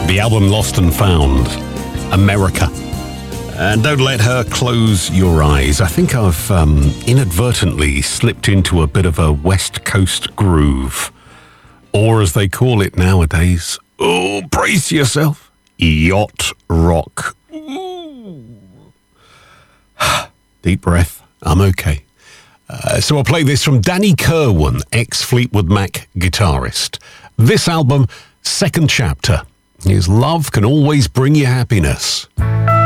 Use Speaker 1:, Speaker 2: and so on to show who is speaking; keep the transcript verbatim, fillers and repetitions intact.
Speaker 1: The album Lost and Found, America. And Don't Let Her Close Your Eyes. I think I've um, inadvertently slipped into a bit of a West Coast groove. Or as they call it nowadays, oh, brace yourself, yacht rock. Deep breath, I'm okay. Uh, so I'll play this from Danny Kirwan, ex-Fleetwood Mac guitarist. This album, second chapter, is Love Can Always Bring You Happiness.